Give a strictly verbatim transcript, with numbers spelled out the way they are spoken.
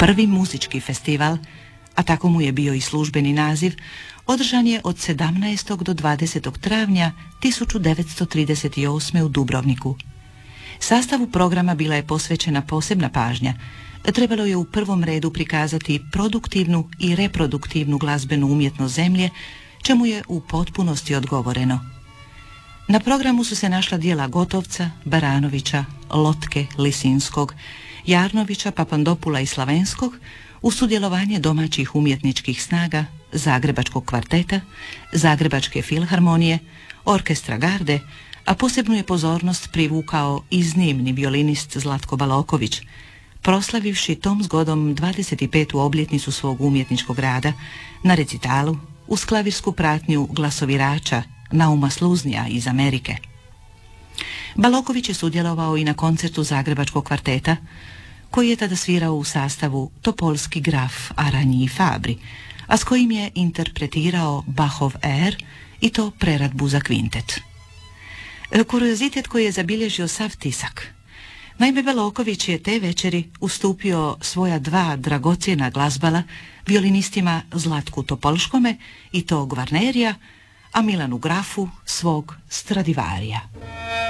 Prvi muzički festival, a tako mu je bio i službeni naziv, održan je od sedamnaestog do dvadesetog travnja tisuću devetsto trideset osme. u Dubrovniku. Sastavu programa bila je posvećena posebna pažnja. Trebalo je u prvom redu prikazati produktivnu i reproduktivnu glazbenu umjetnost zemlje, čemu je u potpunosti odgovoreno. Na programu su se našla djela Gotovca, Baranovića, Lotke, Lisinskog, Jarnovića, Papandopula i Slavenskog, uz sudjelovanje domaćih umjetničkih snaga, Zagrebačkog kvarteta, Zagrebačke filharmonije, Orkestra Garde, a posebnu je pozornost privukao iznimni violinist Zlatko Baloković, proslavivši tom zgodom dvadeset petu obljetnicu svog umjetničkog rada na recitalu uz klavirsku pratnju glasovirača Nauma Sluznija iz Amerike. Baloković je sudjelovao i na koncertu Zagrebačkog kvarteta, koji je tada svirao u sastavu Topolski graf Aranji i Fabri, a s kojim je interpretirao Bachov Er i to preradbu za kvintet. Kuriozitet koji je zabilježio sav tisak. Naime, Baloković je te večeri ustupio svoja dva dragocjena glazbala violinistima Zlatku Topolškome i to Gvarnerija, a Milanu Grafu svog Stradivarija.